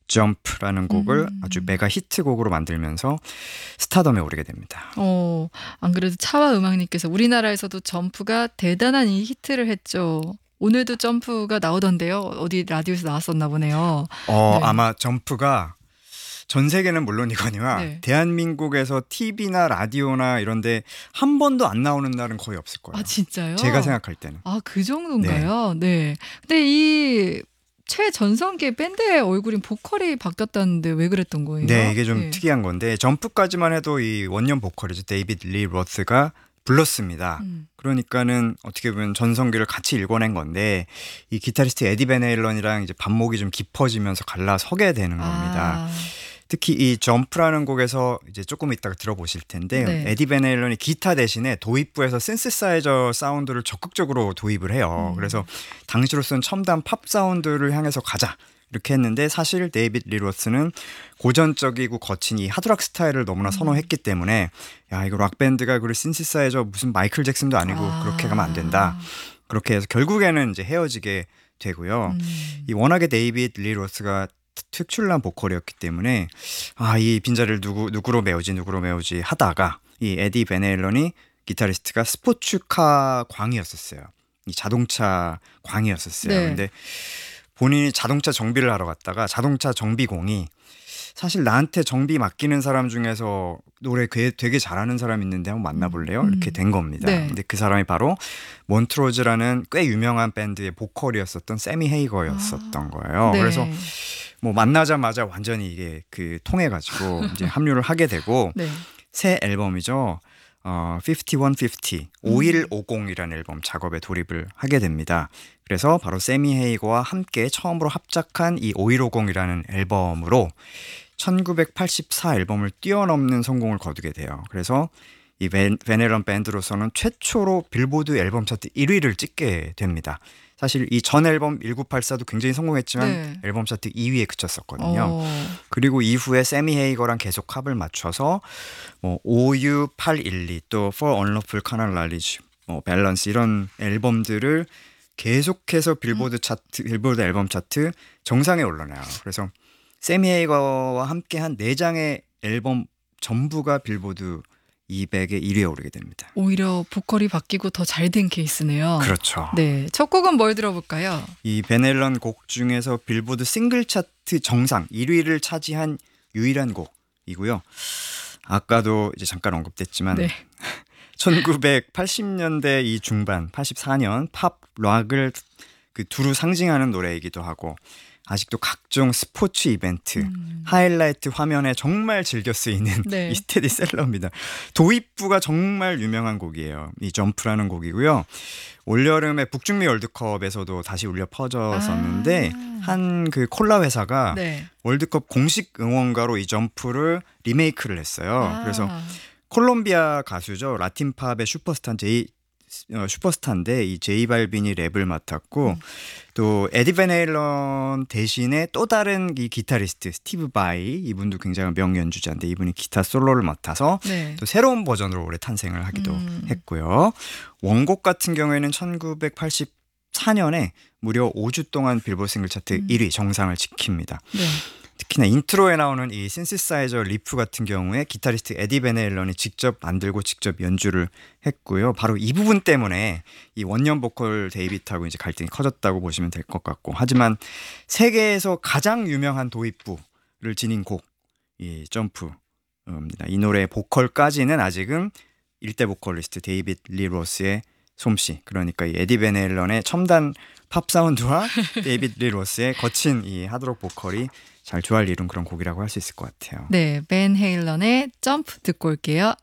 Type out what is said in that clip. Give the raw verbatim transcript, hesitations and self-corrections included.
점프라는 곡을 음. 아주 메가 히트곡으로 만들면서 스타덤에 오르게 됩니다. 어, 안 그래도 차와 음악님께서 우리나라에서도 점프가 대단한 이 히트를 했죠. 오늘도 점프가 나오던데요. 어디 라디오에서 나왔었나 보네요. 어, 네. 아마 점프가 전 세계는 물론이거니와 네. 대한민국에서 티비나 라디오나 이런데 한 번도 안 나오는 날은 거의 없을 거예요. 아, 진짜요? 제가 생각할 때는. 아, 그 정도인가요? 네. 근데 이 최전성기의 밴드의 얼굴인 보컬이 바뀌었다는데 왜 그랬던 거예요? 네, 이게 좀 네. 특이한 건데 점프까지만 해도 이 원년 보컬이죠. 데이비드 리 로스가 불렀습니다. 음. 그러니까는 어떻게 보면 전성기를 같이 읽어낸 건데 이 기타리스트 에디 밴 헤일런이랑 이제 반목이 좀 깊어지면서 갈라서게 되는 겁니다. 아, 특히 이 점프라는 곡에서 이제 조금 이따가 들어보실 텐데 네. 에디 밴 헤일런이 기타 대신에 도입부에서 신세사이저 사운드를 적극적으로 도입을 해요. 음. 그래서 당시로서는 첨단 팝 사운드를 향해서 가자 이렇게 했는데 사실 데이비드 리 로스는 고전적이고 거친 이 하드락 스타일을 너무나 선호했기 때문에 야 이거 락 밴드가 그리고 신세사이저 무슨 마이클 잭슨도 아니고 아. 그렇게 가면 안 된다. 그렇게 해서 결국에는 이제 헤어지게 되고요. 음. 이 워낙에 데이비드 리 로스가 특출난 보컬이었기 때문에 아 이 빈자리를 누구 누구로 메우지 누구로 메우지 하다가 이 에디 밴 헤일런이 기타리스트가 스포츠카 광이었었어요. 이 자동차 광이었었어요. 네. 근데 본인이 자동차 정비를 하러 갔다가 자동차 정비공이 사실 나한테 정비 맡기는 사람 중에서 노래 되게, 되게 잘하는 사람 있는데 한번 만나볼래요? 음. 이렇게 된 겁니다. 네. 근데 그 사람이 바로 몬트로즈라는 꽤 유명한 밴드의 보컬이었었던 세미 헤이거였었던 아. 거예요. 네. 그래서 뭐 만나자마자 완전히 이게 그 통해가지고 이제 합류를 하게 되고 네. 새 앨범이죠. 어, 오백백이라는 오백십이라는 앨범 작업에 돌입을 하게 됩니다. 그래서 바로 세미 헤이거와 함께 처음으로 합작한 이 오백십이라는 앨범으로 천구백팔십사 앨범을 뛰어넘는 성공을 거두게 돼요. 그래서 이 벤 헤일런 밴드로서는 최초로 빌보드 앨범 차트 일 위를 찍게 됩니다. 사실 이 전 앨범 천구백팔십사도 굉장히 성공했지만 네. 앨범 차트 이 위에 그쳤었거든요. 어. 그리고 이후에 세미 헤이거랑 계속 합을 맞춰서 뭐 오유 팔백십이 또 For Unlawful Carnal Knowledge, 뭐 밸런스 이런 앨범들을 계속해서 빌보드 차트, 빌보드 앨범 차트 정상에 올라놔요. 그래서 세미 헤이거와 함께한 네 장의 앨범 전부가 빌보드 이백의 일 위에 오르게 됩니다. 오히려 보컬이 바뀌고 더 잘 된 케이스네요. 그렇죠. 네. 첫 곡은 뭘 들어볼까요? 이 벤 헤일런 곡 중에서 빌보드 싱글 차트 정상 일 위를 차지한 유일한 곡이고요. 아까도 이제 잠깐 언급됐지만 네. 천구백팔십 년대 이 중반 팔십사 년 팝 락을 그 두루 상징하는 노래이기도 하고 아직도 각종 스포츠 이벤트, 음. 하이라이트 화면에 정말 즐겨 쓰이는 네. 이 스테디셀러입니다. 도입부가 정말 유명한 곡이에요. 이 점프라는 곡이고요. 올여름에 북중미 월드컵에서도 다시 울려 퍼졌었는데 아. 한 그 콜라 회사가 네. 월드컵 공식 응원가로 이 점프를 리메이크를 했어요. 아. 그래서 콜롬비아 가수죠. 라틴팝의 슈퍼스타 제이 어, 슈퍼스타인데 이 제이 발빈이 랩을 맡았고 음. 또 에디 밴 헤일런 대신에 또 다른 이 기타리스트 스티브 바이 이분도 굉장히 명연주자인데 이분이 기타 솔로를 맡아서 네. 또 새로운 버전으로 올해 탄생을 하기도 음. 했고요. 원곡 같은 경우에는 천구백팔십사 년에 무려 오 주 동안 빌보드 싱글 차트 음. 일 위 정상을 지킵니다. 네. 특히나 인트로에 나오는 이 신시사이저 리프 같은 경우에 기타리스트 에디 밴 헤일런이 직접 만들고 직접 연주를 했고요. 바로 이 부분 때문에 이 원년 보컬 데이빗하고 이제 갈등이 커졌다고 보시면 될 것 같고 하지만 세계에서 가장 유명한 도입부를 지닌 곡 이 점프입니다. 이 노래의 보컬까지는 아직은 일대 보컬리스트 데이비드 리 로스의 솜씨 그러니까 이 에디 밴 헤일런의 첨단 팝 사운드와 데이비드 리 로스의 거친 이 하드록 보컬이 잘 조화를 이룬 그런 곡이라고 할 수 있을 것 같아요. 네. 벤 헤일런의 점프 듣고 올게요.